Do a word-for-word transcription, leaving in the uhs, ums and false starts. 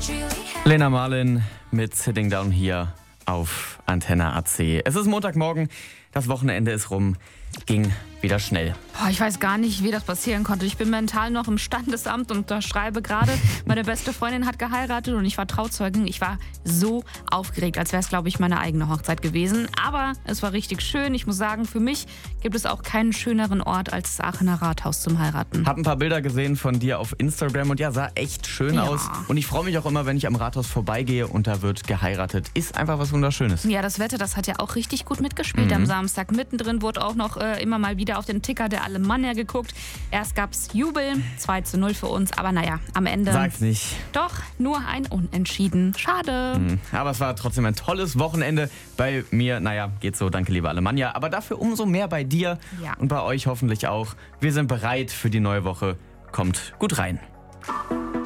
Lena Marlin mit Sitting Down hier auf Antenne A C. Es ist Montagmorgen, das Wochenende ist rum, ging wieder schnell. Boah, ich weiß gar nicht, wie das passieren konnte. Ich bin mental noch im Standesamt und unterschreibe gerade. Meine beste Freundin hat geheiratet und ich war Trauzeugin. Ich war so aufgeregt, als wäre es, glaube ich, meine eigene Hochzeit gewesen. Aber es war richtig schön. Ich muss sagen, für mich gibt es auch keinen schöneren Ort als das Aachener Rathaus zum Heiraten. Hab ein paar Bilder gesehen von dir auf Instagram und ja, sah echt schön Ja. aus. Und ich freue mich auch immer, wenn ich am Rathaus vorbeigehe und da wird geheiratet. Ist einfach was Wunderschönes. Ja, das Wetter, das hat ja auch richtig gut mitgespielt Mhm. am Samstag. Mittendrin wurde auch noch äh, immer mal wieder auf den Ticker der Alemannia geguckt. Erst gab's Jubel, zwei zu null für uns, aber naja, am Ende Sag's nicht. doch nur ein Unentschieden. Schade. Mhm. Aber es war trotzdem ein tolles Wochenende. Bei mir, naja, geht so, danke liebe Alemannia. Aber dafür umso mehr bei dir Ja. und bei euch hoffentlich auch. Wir sind bereit für die neue Woche. Kommt gut rein.